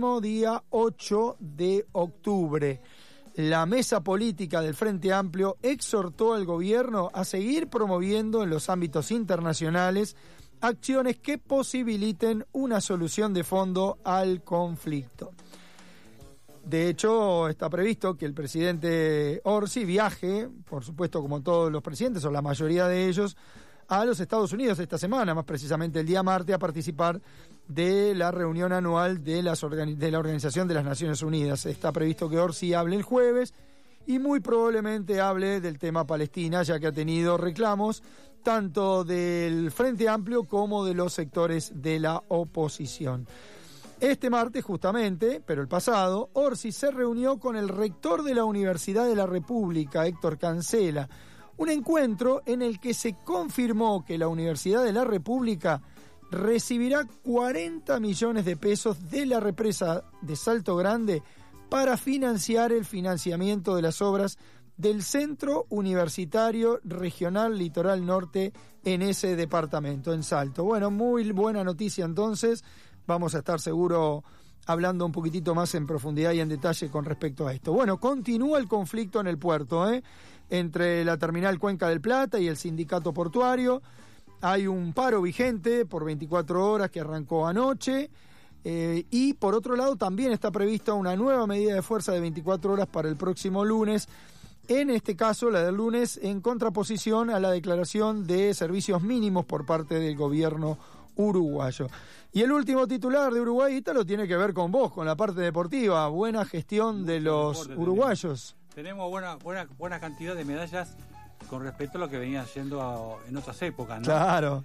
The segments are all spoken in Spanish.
próximo día 8 de octubre. La mesa política del Frente Amplio exhortó al gobierno a seguir promoviendo en los ámbitos internacionales acciones que posibiliten una solución de fondo al conflicto. De hecho, está previsto que el presidente Orsi viaje, por supuesto como todos los presidentes o la mayoría de ellos, a los Estados Unidos esta semana, más precisamente el día martes, a participar de la reunión anual de la Organización de las Naciones Unidas. Está previsto que Orsi hable el jueves y muy probablemente hable del tema Palestina, ya que ha tenido reclamos tanto del Frente Amplio como de los sectores de la oposición. Este martes justamente, pero el pasado, Orsi se reunió con el rector de la Universidad de la República, Héctor Cancela, un encuentro en el que se confirmó que la Universidad de la República recibirá 40 millones de pesos de la represa de Salto Grande para financiar el financiamiento de las obras del Centro Universitario Regional Litoral Norte en ese departamento, en Salto. Bueno, muy buena noticia entonces. Vamos a estar seguro hablando un poquitito más en profundidad y en detalle con respecto a esto. Bueno, continúa el conflicto en el puerto, entre la terminal Cuenca del Plata y el sindicato portuario. Hay un paro vigente por 24 horas que arrancó anoche. Y por otro lado también está prevista una nueva medida de fuerza de 24 horas para el próximo lunes. En este caso, la del lunes, en contraposición a la declaración de servicios mínimos por parte del gobierno uruguayo. Y el último titular de Uruguay Ítalo tiene que ver con vos, con la parte deportiva. Buena gestión de los uruguayos. Tenemos buena cantidad de medallas con respecto a lo que venía haciendo en otras épocas, ¿no? Claro.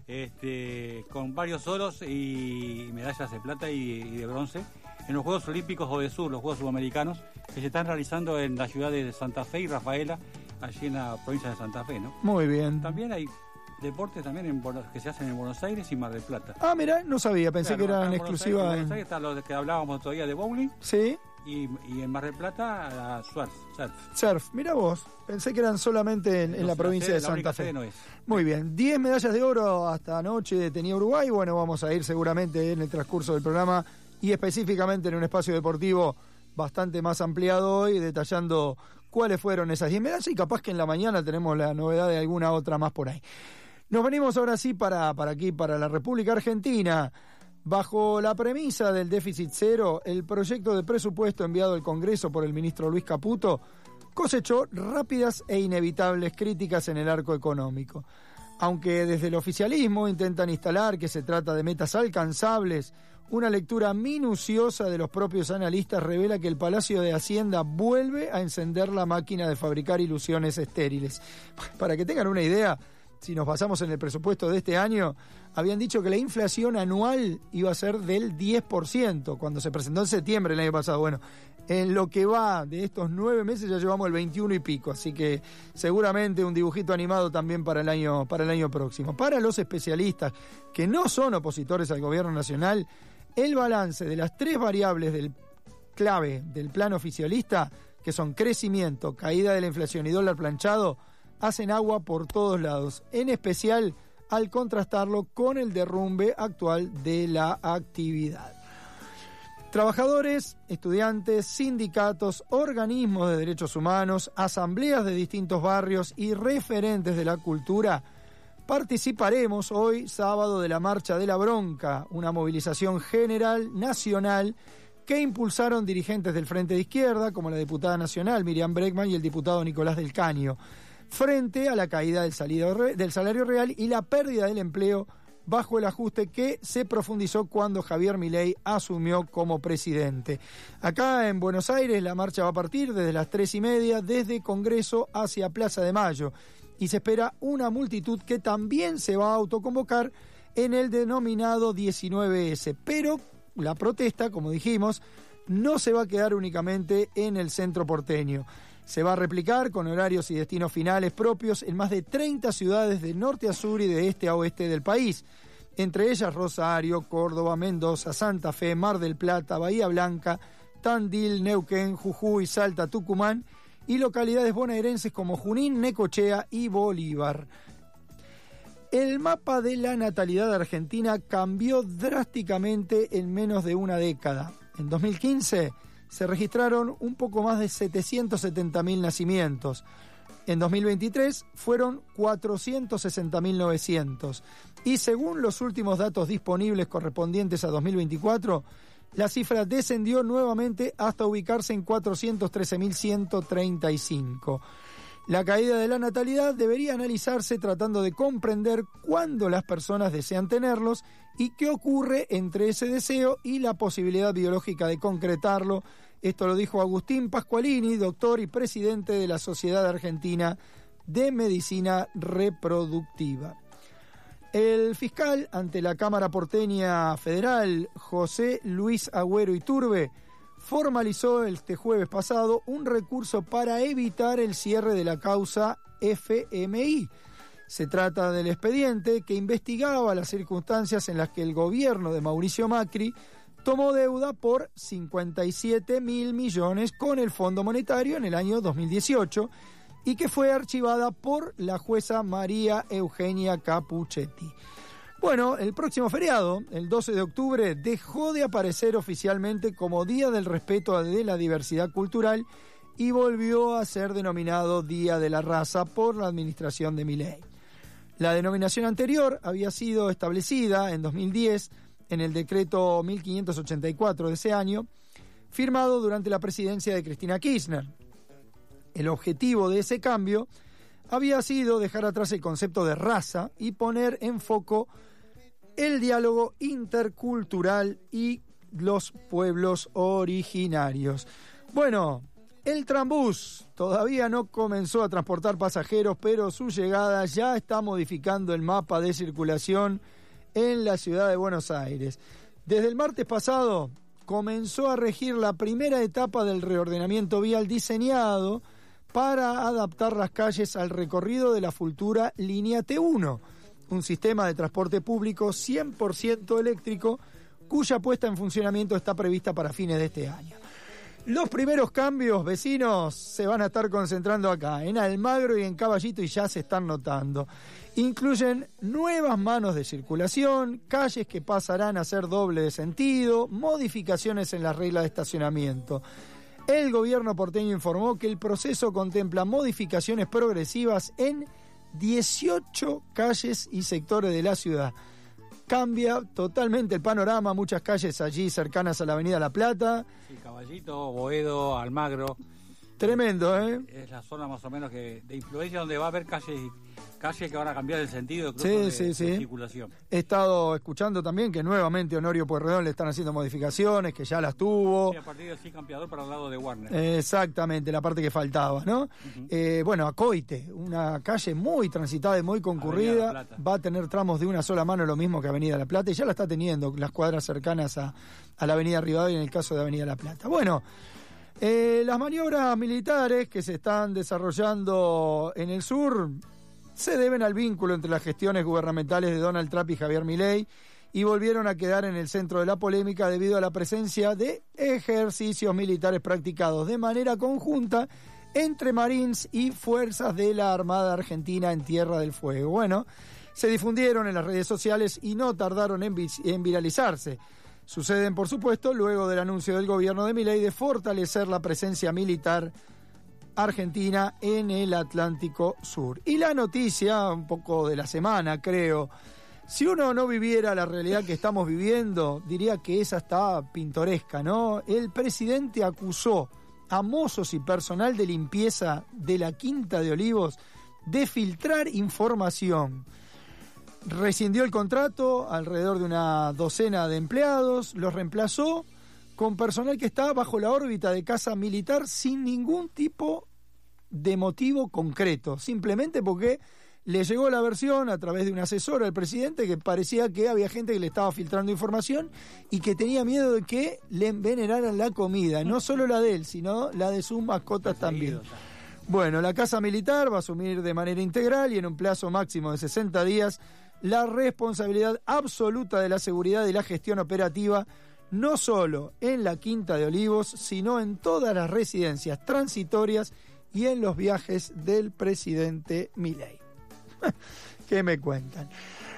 Con varios oros y medallas de plata y de bronce en los Juegos Olímpicos Odesur, los Juegos Sudamericanos, que se están realizando en la ciudad de Santa Fe y Rafaela, allí en la provincia de Santa Fe, ¿no? Muy bien. También hay deportes también que se hacen en Buenos Aires y Mar del Plata. Ah, mirá, no sabía, pensé que eran exclusivas. En Buenos Aires están los que hablábamos todavía de bowling. Sí. Y en Mar del Plata, surf. Mira vos, pensé que eran solamente en la provincia de Santa Fe. No es. Muy bien, 10 medallas de oro hasta anoche tenía Uruguay. Bueno, vamos a ir seguramente en el transcurso del programa y específicamente en un espacio deportivo bastante más ampliado hoy, detallando cuáles fueron esas 10 medallas y capaz que en la mañana tenemos la novedad de alguna otra más por ahí. Nos venimos ahora sí para aquí, para la República Argentina. Bajo la premisa del déficit cero, el proyecto de presupuesto enviado al Congreso por el ministro Luis Caputo cosechó rápidas e inevitables críticas en el arco económico. Aunque desde el oficialismo intentan instalar que se trata de metas alcanzables, una lectura minuciosa de los propios analistas revela que el Palacio de Hacienda vuelve a encender la máquina de fabricar ilusiones estériles. Para que tengan una idea, si nos basamos en el presupuesto de este año, habían dicho que la inflación anual iba a ser del 10%, cuando se presentó en septiembre el año pasado. Bueno, en lo que va de estos 9 meses ya llevamos el 21 y pico, así que seguramente un dibujito animado también para el año próximo. Para los especialistas que no son opositores al gobierno nacional, el balance de las 3 variables clave del plan oficialista, que son crecimiento, caída de la inflación y dólar planchado, hacen agua por todos lados, en especial al contrastarlo con el derrumbe actual de la actividad. Trabajadores, estudiantes, sindicatos, organismos de derechos humanos, asambleas de distintos barrios y referentes de la cultura participaremos hoy, sábado, de la Marcha de la Bronca, una movilización general nacional que impulsaron dirigentes del Frente de Izquierda, como la diputada nacional Miriam Bregman y el diputado Nicolás del Caño, frente a la caída del salario real y la pérdida del empleo bajo el ajuste que se profundizó cuando Javier Milei asumió como presidente. Acá en Buenos Aires la marcha va a partir desde las 3:30 desde Congreso hacia Plaza de Mayo y se espera una multitud que también se va a autoconvocar en el denominado 19S, pero la protesta, como dijimos, no se va a quedar únicamente en el centro porteño. Se va a replicar con horarios y destinos finales propios en más de 30 ciudades de norte a sur y de este a oeste del país, entre ellas Rosario, Córdoba, Mendoza, Santa Fe, Mar del Plata, Bahía Blanca, Tandil, Neuquén, Jujuy, Salta, Tucumán y localidades bonaerenses como Junín, Necochea y Bolívar. El mapa de la natalidad argentina cambió drásticamente en menos de una década. En 2015 se registraron un poco más de 770.000 nacimientos. En 2023 fueron 460.900. Y según los últimos datos disponibles correspondientes a 2024, la cifra descendió nuevamente hasta ubicarse en 413.135. La caída de la natalidad debería analizarse tratando de comprender cuándo las personas desean tenerlos y qué ocurre entre ese deseo y la posibilidad biológica de concretarlo. Esto lo dijo Agustín Pascualini, doctor y presidente de la Sociedad Argentina de Medicina Reproductiva. El fiscal ante la Cámara Porteña Federal, José Luis Agüero Iturbe, formalizó este jueves pasado un recurso para evitar el cierre de la causa FMI. Se trata del expediente que investigaba las circunstancias en las que el gobierno de Mauricio Macri tomó deuda por 57.000 millones con el Fondo Monetario en el año 2018 y que fue archivada por la jueza María Eugenia Capuchetti. Bueno, el próximo feriado, el 12 de octubre, dejó de aparecer oficialmente como Día del Respeto de la Diversidad Cultural y volvió a ser denominado Día de la Raza por la administración de Milei. La denominación anterior había sido establecida en 2010 en el decreto 1584 de ese año, firmado durante la presidencia de Cristina Kirchner. El objetivo de ese cambio había sido dejar atrás el concepto de raza y poner en foco el diálogo intercultural y los pueblos originarios. Bueno, el Trambús todavía no comenzó a transportar pasajeros, pero su llegada ya está modificando el mapa de circulación en la ciudad de Buenos Aires. Desde el martes pasado comenzó a regir la primera etapa del reordenamiento vial diseñado para adaptar las calles al recorrido de la futura línea T1, un sistema de transporte público 100% eléctrico cuya puesta en funcionamiento está prevista para fines de este año. Los primeros cambios, vecinos, se van a estar concentrando acá, en Almagro y en Caballito, y ya se están notando. Incluyen nuevas manos de circulación, calles que pasarán a ser doble de sentido, modificaciones en las reglas de estacionamiento. El gobierno porteño informó que el proceso contempla modificaciones progresivas en 18 calles y sectores de la ciudad. Cambia totalmente el panorama, muchas calles allí cercanas a la Avenida La Plata. Sí, Caballito, Boedo, Almagro. Tremendo, ¿eh? Es la zona más o menos de influencia donde va a haber calles que van a cambiar el sentido de circulación. He estado escuchando también que nuevamente Honorio Pueyrredón le están haciendo modificaciones, que ya las tuvo. Sí, a partir de Campeador para el lado de Warner. Exactamente, la parte que faltaba, ¿no? Uh-huh. Bueno, Acoite, una calle muy transitada y muy concurrida, va a tener tramos de una sola mano, lo mismo que Avenida La Plata, y ya la está teniendo las cuadras cercanas a la Avenida Rivadavia en el caso de Avenida La Plata. Bueno, las maniobras militares que se están desarrollando en el sur se deben al vínculo entre las gestiones gubernamentales de Donald Trump y Javier Milei y volvieron a quedar en el centro de la polémica debido a la presencia de ejercicios militares practicados de manera conjunta entre Marines y fuerzas de la Armada Argentina en Tierra del Fuego. Bueno, se difundieron en las redes sociales y no tardaron en viralizarse. Suceden, por supuesto, luego del anuncio del gobierno de Milei de fortalecer la presencia militar argentina en el Atlántico Sur. Y la noticia, un poco de la semana, creo, si uno no viviera la realidad que estamos viviendo, diría que esa está pintoresca, ¿no? El presidente acusó a mozos y personal de limpieza de la Quinta de Olivos de filtrar información. Rescindió el contrato alrededor de una docena de empleados, los reemplazó con personal que está bajo la órbita de casa militar sin ningún tipo de motivo concreto, simplemente porque le llegó la versión a través de un asesor al presidente que parecía que había gente que le estaba filtrando información y que tenía miedo de que le envenenaran la comida, no solo la de él, sino la de sus mascotas también. Bueno, la casa militar va a asumir de manera integral y en un plazo máximo de 60 días la responsabilidad absoluta de la seguridad y la gestión operativa, no solo en la Quinta de Olivos, sino en todas las residencias transitorias y en los viajes del presidente Milei. ¿Qué me cuentan?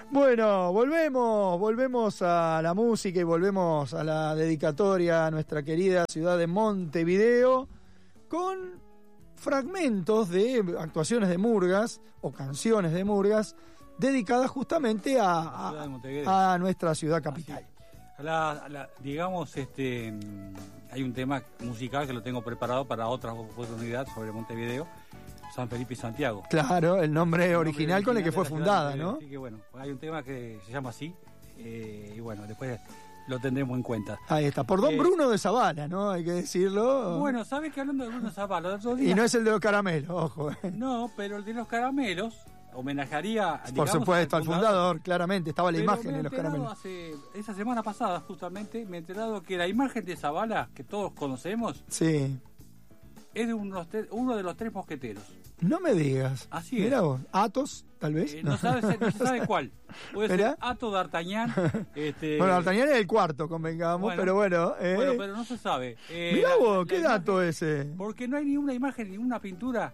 Bueno, volvemos a la música y volvemos a la dedicatoria a nuestra querida ciudad de Montevideo con fragmentos de actuaciones de murgas o canciones de murgas dedicadas justamente a nuestra ciudad capital. Digamos, hay un tema musical que lo tengo preparado para otra oportunidad sobre Montevideo, San Felipe y Santiago. Claro, el nombre original con el que fue fundada, ¿no? Así que bueno, hay un tema que se llama así, y bueno, después lo tendremos en cuenta. Ahí está, por don Bruno de Zavala, ¿no? Hay que decirlo. Bueno, ¿sabes que hablando de Bruno de Zavala, el otro día... Y no es el de los caramelos, ojo. No, pero el de los caramelos homenajearía, por supuesto, al fundador, claramente, estaba la imagen de los caramelos. Esa semana pasada, justamente, me he enterado que la imagen de Zavala, que todos conocemos, sí, es de uno de los tres mosqueteros. No me digas. Así es. Mirá vos, Athos, tal vez. No se sabe cuál. Puede ser Athos, D'Artagnan. Bueno, D'Artagnan es el cuarto, convengamos, pero bueno. Bueno, pero no se sabe. Mirá vos, ¿qué dato ese? Porque no hay ninguna imagen, ninguna pintura.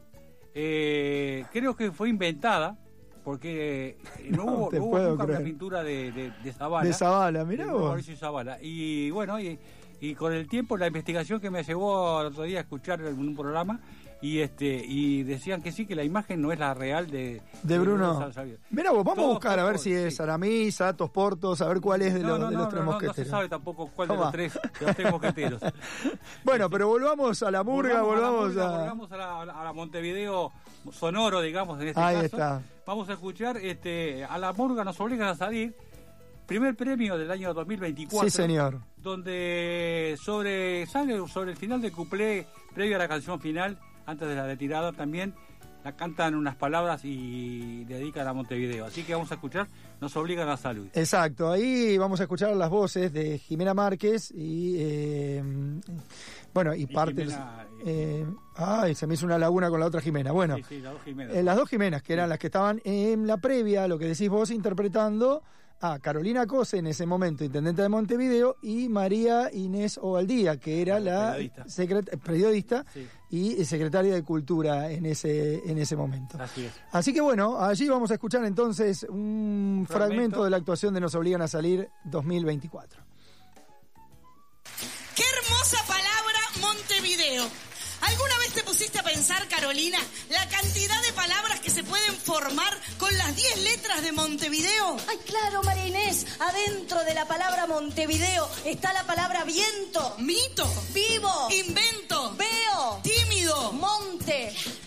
Creo que fue inventada, porque no hubo nunca una pintura de Zavala. De Zavala, mirá vos. Mauricio Zavala. Y bueno, y con el tiempo, la investigación que me llevó el otro día a escuchar en un programa, y decían que sí, que la imagen no es la real de Bruno. Mirá vos, vamos a buscar a ver si es Aramis, Athos, Porthos, a ver cuál es de los tres mosqueteros. No se sabe tampoco cuál de los tres mosqueteros. Bueno, pero volvamos a la murga, volvamos a la Montevideo sonoro, digamos, en este caso. Ahí está. Vamos a escuchar a la murga nos obligan a salir. Primer premio del año 2024. Sí, señor. Donde sobre el final del cuplé, previo a la canción final, antes de la retirada también, la cantan unas palabras y dedican a Montevideo. Así que vamos a escuchar, nos obligan a salir. Exacto, ahí vamos a escuchar las voces de Jimena Márquez y partes... se me hizo una laguna con la otra Jimena. Bueno, sí, las dos Jimenas. Las dos Jimenas, que eran las que estaban en la previa, lo que decís vos, interpretando a Carolina Cose, en ese momento intendente de Montevideo, y María Inés Ovaldía, que era la periodista sí, y secretaria de Cultura en ese momento. Así es. Así que bueno, allí vamos a escuchar entonces un fragmento de la actuación de Nos Obligan a Salir 2024. ¡Qué hermosa palabra, Montevideo! ¿Alguna vez te pusiste a pensar, Carolina, la cantidad de palabras que se pueden formar con las 10 letras de Montevideo? Ay, claro, María Inés. Adentro de la palabra Montevideo está la palabra viento, mito, vivo, invento, veo, tímido, monte.